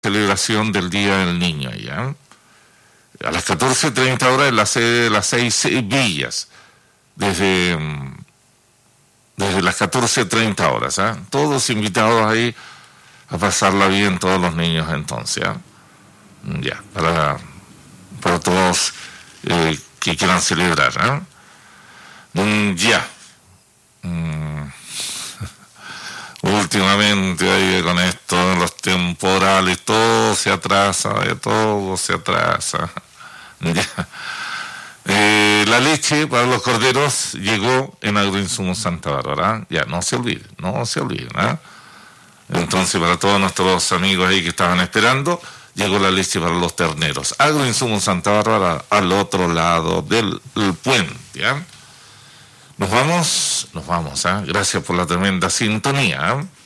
celebración del Día del Niño allá. A las 14:30 horas en la sede de las 6 villas, desde las 14:30 horas. Todos invitados ahí a pasarla bien, todos los niños entonces. Ya, para todos que quieran celebrar. Ya. Últimamente ahí con esto, los temporales, todo se atrasa. Ya. La leche para los corderos llegó en Agroinsumos Santa Bárbara. Ya, no se olviden. Entonces, para todos nuestros amigos ahí que estaban esperando, llegó la leche para los terneros. Agroinsumos Santa Bárbara, al otro lado del puente. ¿Ya? Nos vamos. Gracias por la tremenda sintonía.